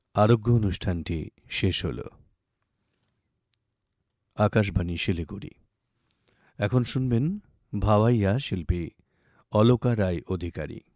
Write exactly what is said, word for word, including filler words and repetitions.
আরোগ্য অনুষ্ঠানটি শেষ হল। আকাশবাণী শিলিগুড়ি। এখন শুনবেন ভাওয়াইয়া শিল্পী অলকা রায় অধিকারী।